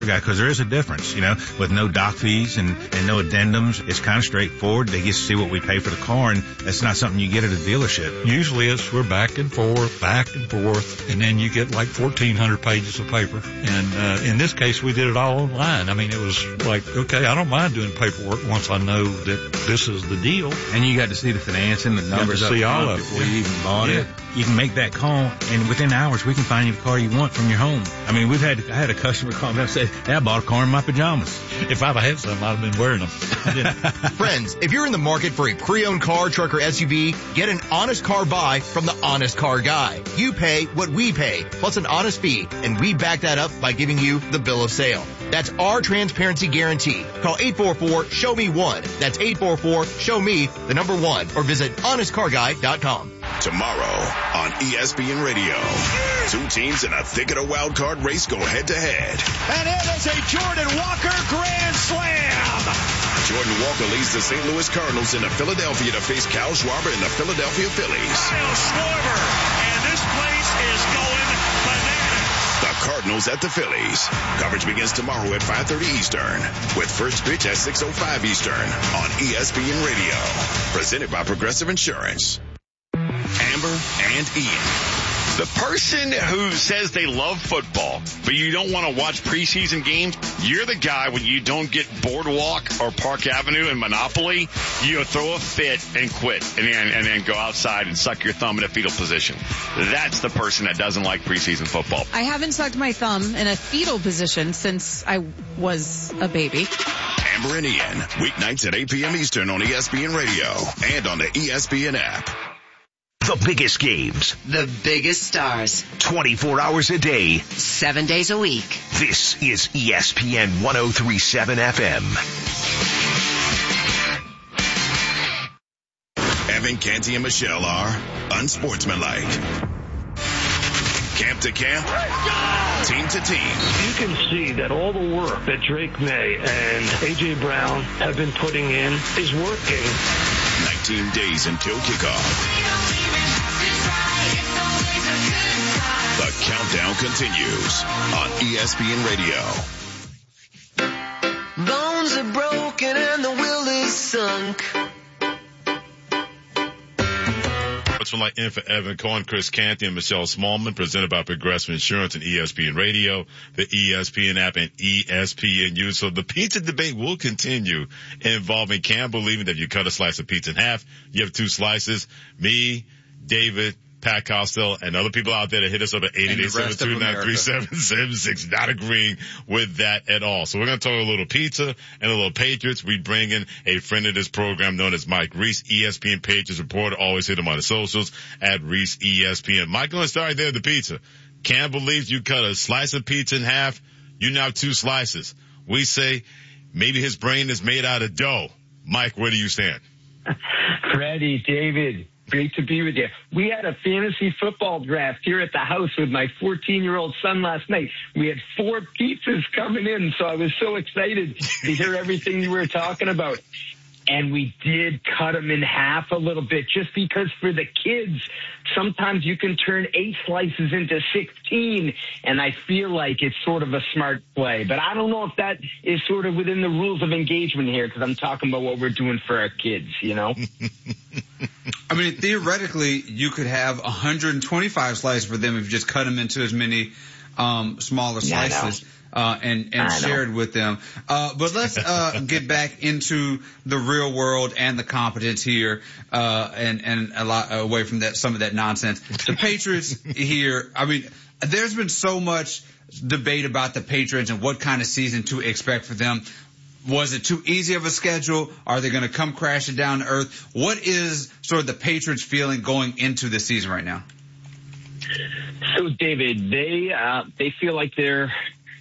guy, because there is a difference, with no doc fees and no addendums. It's kind of straightforward. They get to see what we pay for the car, and that's not something you get at a dealership. Usually we're back and forth, and then you get like 1,400 pages of paper. And in this case, we did it all online. I mean, it was like, okay, I don't mind doing paperwork once I know that this is the deal. And you got to see the financing, the numbers up see all front of it before you even bought it. You can make that call, and within hours, we can find you the car you want from your home. I mean, I had a customer call me and say, hey, I bought a car in my pajamas. If I'd have had some, I'd have been wearing them. Friends, if you're in the market for a pre-owned car, truck, or SUV, get an honest car buy from the Honest Car Guy. You pay what we pay, plus an honest fee, and we back that up by giving you the bill of sale. That's our transparency guarantee. Call 844-SHOW-ME-1. That's 844-SHOW-ME, the number 1, or visit honestcarguy.com. Tomorrow on ESPN Radio, 2 teams in a thicket of wild card race go head to head. And it is a Jordan Walker grand slam. Jordan Walker leads the St. Louis Cardinals into Philadelphia to face Kyle Schwarber and the Philadelphia Phillies. Kyle Schwarber, and this place is going bananas. The Cardinals at the Phillies. Coverage begins tomorrow at 5:30 Eastern, with first pitch at 6:05 Eastern on ESPN Radio. Presented by Progressive Insurance. Amber and Ian. The person who says they love football, but you don't want to watch preseason games, you're the guy when you don't get Boardwalk or Park Avenue and Monopoly, you throw a fit and quit and then go outside and suck your thumb in a fetal position. That's the person that doesn't like preseason football. I haven't sucked my thumb in a fetal position since I was a baby. Amber and Ian, weeknights at 8 p.m. Eastern on ESPN Radio and on the ESPN app. The biggest games. The biggest stars. 24 hours a day. 7 days a week. This is ESPN 103.7 FM. Evan, Canty, and Michelle are unsportsmanlike. Camp to camp, team to team. You can see that all the work that Drake May and A.J. Brown have been putting in is working. 19 days until kickoff. The countdown continues on ESPN Radio. Bones are broken and the will is sunk. Sportsmanlike in for Evan Cohen, Chris Canty, and Michelle Smallman, presented by Progressive Insurance and ESPN Radio, the ESPN app, and ESPNU. So the pizza debate will continue involving Cam believing that if you cut a slice of pizza in half, you have 2 slices. Me, David, Pat Costello, and other people out there that hit us up at 888-729-3776, not agreeing with that at all. So we're going to talk a little pizza and a little Patriots. We bring in a friend of this program known as Mike Reese, ESPN Patriots reporter. Always hit him on the socials at Reese ESPN. Mike, let's start there, the pizza. Cam believes you cut a slice of pizza in half. You now 2 slices. We say maybe his brain is made out of dough. Mike, where do you stand? Freddie, David. Great to be with you. We had a fantasy football draft here at the house with my 14-year-old son last night. We had 4 pizzas coming in, so I was so excited to hear everything you were talking about. And we did cut them in half a little bit just because for the kids, sometimes you can turn 8 slices into 16, and I feel like it's sort of a smart play. But I don't know if that is sort of within the rules of engagement here because I'm talking about what we're doing for our kids, you know? I mean, theoretically, you could have 125 slices for them if you just cut them into as many smaller slices. And shared with them. But let's get back into the real world and the competence here, and a lot away from that, some of that nonsense. The Patriots here, I mean, there's been so much debate about the Patriots and what kind of season to expect for them. Was it too easy of a schedule? Are they going to come crashing down to earth? What is sort of the Patriots feeling going into the season right now? So, David, they feel like they've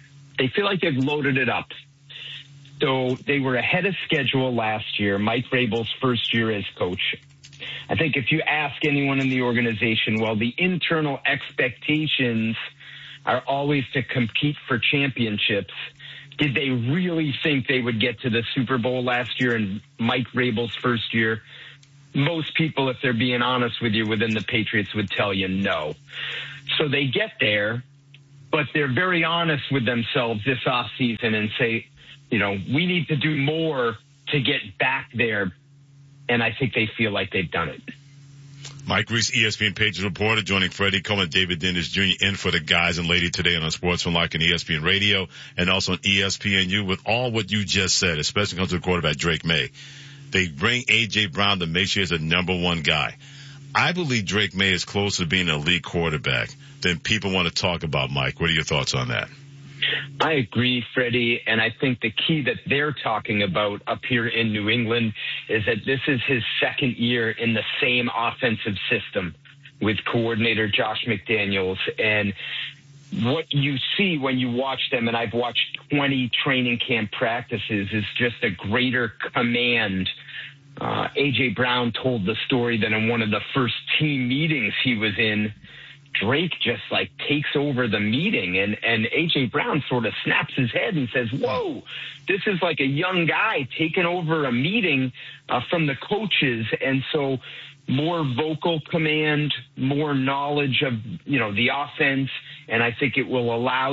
loaded it up. So they were ahead of schedule last year, Mike Vrabel's first year as coach. I think if you ask anyone in the organization, well, the internal expectations are always to compete for championships. Did they really think they would get to the Super Bowl last year in Mike Vrabel's first year? Most people, if they're being honest with you within the Patriots, would tell you no. So they get there. but they're very honest with themselves this offseason and say, we need to do more to get back there. And I think they feel like they've done it. Mike Reese, ESPN Patriots reporter, joining Freddie Coleman, David Dennis Jr. in for the guys and lady today on Sportsmanlike and ESPN Radio and also on ESPNU. With all what you just said, especially when it comes to the quarterback Drake May, they bring A.J. Brown to make sure he's a number one guy. I believe Drake May is closer to being an elite quarterback than people want to talk about, Mike. What are your thoughts on that? I agree, Freddie, and I think the key that they're talking about up here in New England is that this is his second year in the same offensive system with coordinator Josh McDaniels. And what you see when you watch them, and I've watched 20 training camp practices, is just a greater command. A.J. Brown told the story that in one of the first team meetings he was in, Drake just takes over the meeting and A.J. Brown sort of snaps his head and says, whoa, this is like a young guy taking over a meeting from the coaches. And so more vocal command, more knowledge of, the offense. And I think it will allow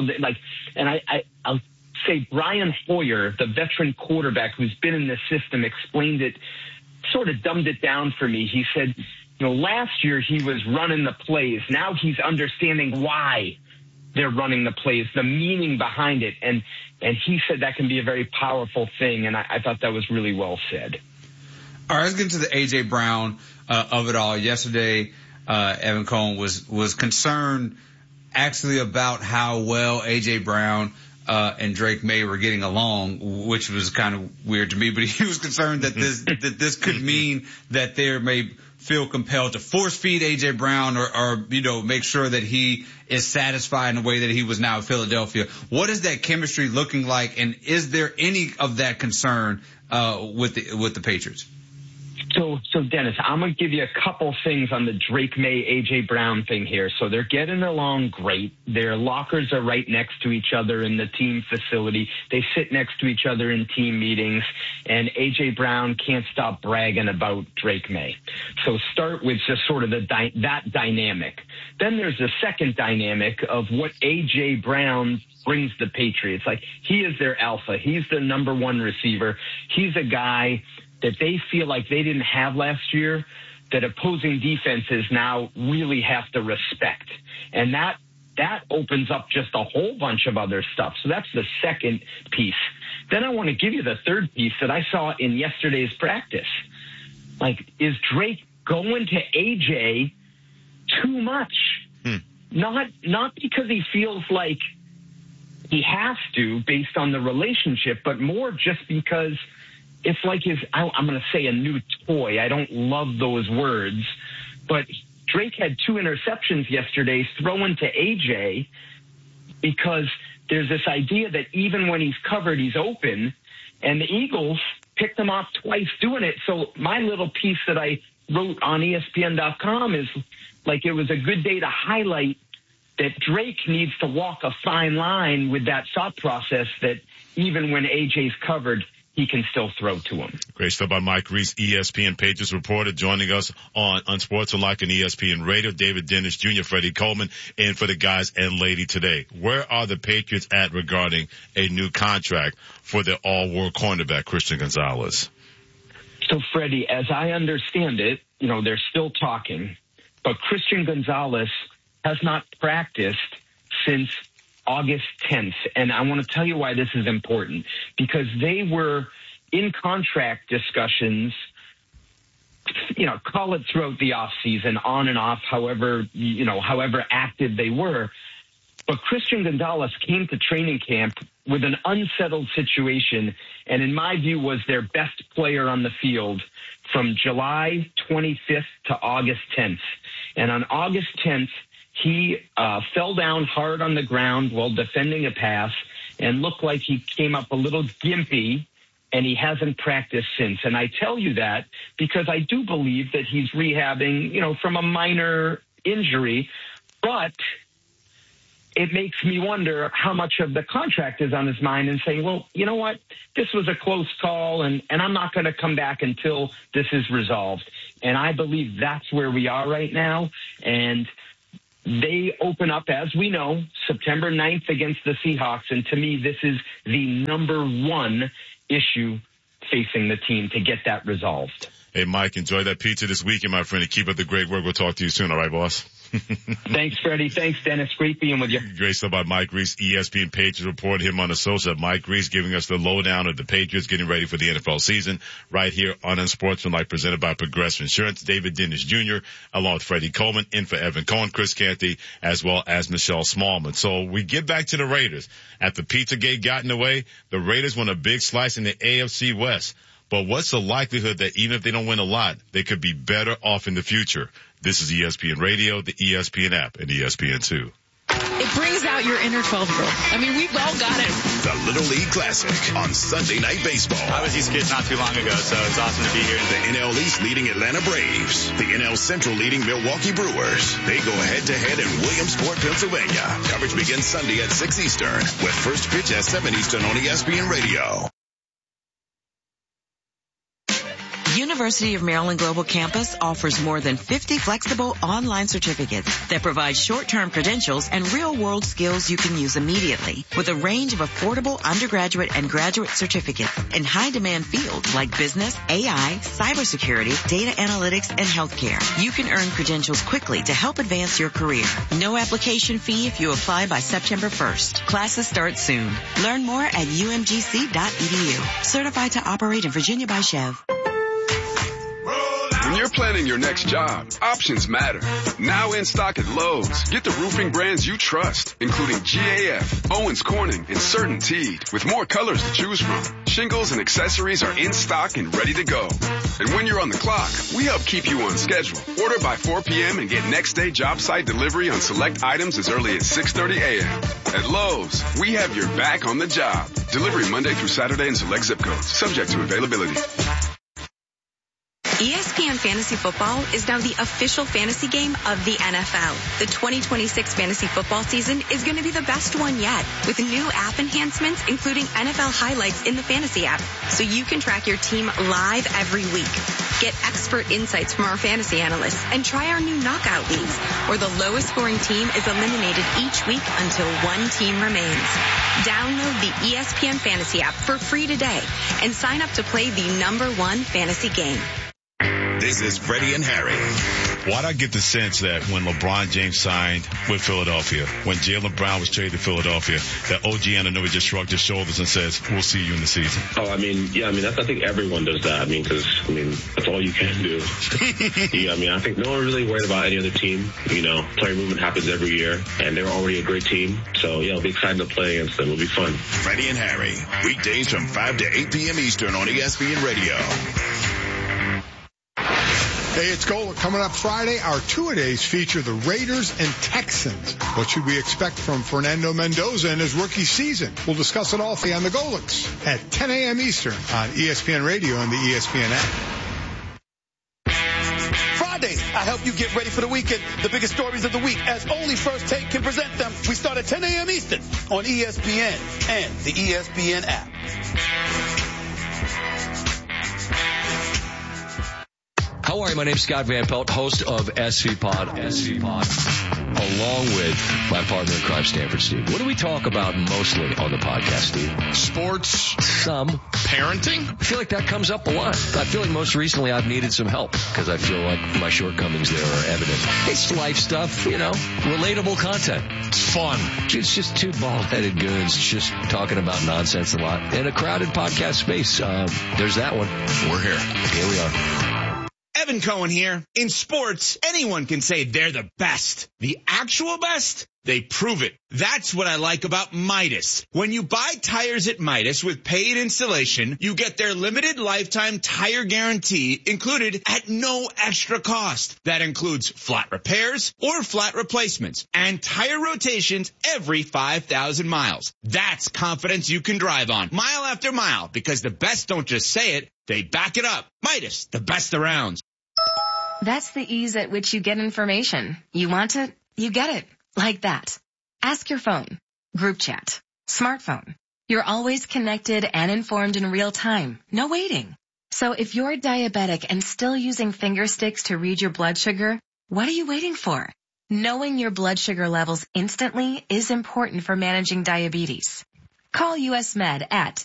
I'll say Brian Hoyer, the veteran quarterback who's been in this system, explained it, sort of dumbed it down for me. He said, last year he was running the plays. Now he's understanding why they're running the plays, the meaning behind it. And he said that can be a very powerful thing. And I thought that was really well said. All right, let's get into the A.J. Brown of it all. Yesterday, Evan Cohen was concerned actually about how well A.J. Brown and Drake May were getting along, which was kind of weird to me. But he was concerned that this could mean that there may feel compelled to force feed A.J. Brown or make sure that he is satisfied in the way that he was now in Philadelphia. What is that chemistry looking like, and is there any of that concern with the Patriots? So Dennis, I'm going to give you a couple things on the Drake May, A.J. Brown thing here. So they're getting along great. Their lockers are right next to each other in the team facility. They sit next to each other in team meetings, and A.J. Brown can't stop bragging about Drake May. So start with just sort of that dynamic. Then there's the second dynamic of what A.J. Brown brings the Patriots. He is their alpha. He's the number one receiver. He's a guy that they feel like they didn't have last year, that opposing defenses now really have to respect. And that opens up just a whole bunch of other stuff. So that's the second piece. Then I want to give you the third piece that I saw in yesterday's practice. Is Drake going to AJ too much? Not because he feels like he has to based on the relationship, but more just because it's like I'm going to say a new toy. I don't love those words, but Drake had 2 interceptions yesterday throwing to AJ because there's this idea that even when he's covered, he's open, and the Eagles picked him off twice doing it. So my little piece that I wrote on ESPN.com is it was a good day to highlight that Drake needs to walk a fine line with that thought process that even when AJ's covered, he can still throw to him. Great stuff by Mike Reese, ESPN Patriots reporter, joining us on Sportsmanlike and ESPN Radio. David Dennis Jr., Freddie Coleman, in for the guys and lady today. Where are the Patriots at regarding a new contract for their all-world cornerback, Christian Gonzalez? So, Freddie, as I understand it, they're still talking, but Christian Gonzalez has not practiced since August 10th. And I want to tell you why this is important, because they were in contract discussions, call it throughout the off season, on and off, however active they were. But Christian Gonzalez came to training camp with an unsettled situation, and in my view was their best player on the field from July 25th to August 10th. And on August 10th, he fell down hard on the ground while defending a pass and looked like he came up a little gimpy, and he hasn't practiced since. And I tell you that because I do believe that he's rehabbing, from a minor injury, but it makes me wonder how much of the contract is on his mind and saying, well, you know what, this was a close call, and I'm not going to come back until this is resolved. And I believe that's where we are right now. And they open up, as we know, September 9th against the Seahawks. And to me, this is the number one issue facing the team to get that resolved. Hey, Mike, enjoy that pizza this weekend, my friend, and keep up the great work. We'll talk to you soon. All right, boss? Thanks, Freddie. Thanks, Dennis. Great being with you. Great stuff by Mike Reese, ESPN Patriots Report. Him on the social. Mike Reese giving us the lowdown of the Patriots getting ready for the NFL season right here on Unsportsmanlike, presented by Progressive Insurance. David Dennis Jr. along with Freddie Coleman, in for Evan Cohen, Chris Canty, as well as Michelle Smallman. So we get back to the Raiders. After Pizzagate got in the way, the Raiders won a big slice in the AFC West. But what's the likelihood that even if they don't win a lot, they could be better off in the future? This is ESPN Radio, the ESPN app, and ESPN2. It brings out your inner 12-year-old. I mean, we've all got it. The Little League Classic on Sunday Night Baseball. I was these kids not too long ago, so it's awesome to be here. The NL East leading Atlanta Braves. The NL Central leading Milwaukee Brewers. They go head-to-head in Williamsport, Pennsylvania. Coverage begins Sunday at 6 Eastern with first pitch at 7 Eastern on ESPN Radio. University of Maryland Global Campus offers more than 50 flexible online certificates that provide short-term credentials and real-world skills you can use immediately, with a range of affordable undergraduate and graduate certificates in high-demand fields like business, AI, cybersecurity, data analytics, and healthcare. You can earn credentials quickly to help advance your career. No application fee if you apply by September 1st. Classes start soon. Learn more at umgc.edu. Certified to operate in Virginia by Chev. When you're planning your next job, options matter. Now in stock at Lowe's. Get the roofing brands you trust, including GAF, Owens Corning, and CertainTeed, with more colors to choose from. Shingles and accessories are in stock and ready to go. And when you're on the clock, we help keep you on schedule. Order by 4 p.m. and get next day job site delivery on select items as early as 6:30 a.m. At Lowe's, we have your back on the job. Delivery Monday through Saturday in select zip codes, subject to availability. ESPN Fantasy Football is now the official fantasy game of the NFL. The 2026 fantasy football season is going to be the best one yet, with new app enhancements, including NFL highlights in the fantasy app, so you can track your team live every week. Get expert insights from our fantasy analysts and try our new knockout leagues, where the lowest scoring team is eliminated each week until one team remains. Download the ESPN Fantasy app for free today and sign up to play the #1 fantasy game. This is Freddie and Harry. Why'd I get the sense that when LeBron James signed with Philadelphia, when Jaylen Brown was traded to Philadelphia, that OG Anunoby just shrugged his shoulders and says, we'll see you in the season? Oh, I mean, I think everyone does that. That's all you can do. I think no one really worried about any other team. Player movement happens every year, and they're already a great team. So, it'll be exciting to play against them. It'll be fun. Freddie and Harry, weekdays from 5 to 8 p.m. Eastern on ESPN Radio. Hey, it's Golic. Coming up Friday, our two-a-days feature the Raiders and Texans. What should we expect from Fernando Mendoza in his rookie season? We'll discuss it all on the Golics at 10 a.m. Eastern on ESPN Radio and the ESPN app. Fridays, I help you get ready for the weekend. The biggest stories of the week, as only First Take can present them. We start at 10 a.m. Eastern on ESPN and the ESPN app. How are you? My name's Scott Van Pelt, host of SC Pod, along with my partner in crime, Stanford Steve. What do we talk about mostly on the podcast, Steve? Sports. Some. Parenting? I feel like that comes up a lot. I feel like most recently I've needed some help because I feel like my shortcomings there are evident. It's life stuff, relatable content. It's fun. It's just two bald-headed goons just talking about nonsense a lot in a crowded podcast space. There's that one. We're here. Here we are. Evan Cohen here. In sports, anyone can say they're the best. The actual best? They prove it. That's what I like about Midas. When you buy tires at Midas with paid installation, you get their limited lifetime tire guarantee included at no extra cost. That includes flat repairs or flat replacements and tire rotations every 5,000 miles. That's confidence you can drive on mile after mile, because the best don't just say it, they back it up. Midas, the best around. That's the ease at which you get information. You want it, you get it. Like that. Ask your phone. Group chat. Smartphone. You're always connected and informed in real time. No waiting. So if you're diabetic and still using finger sticks to read your blood sugar, what are you waiting for? Knowing your blood sugar levels instantly is important for managing diabetes. Call US Med at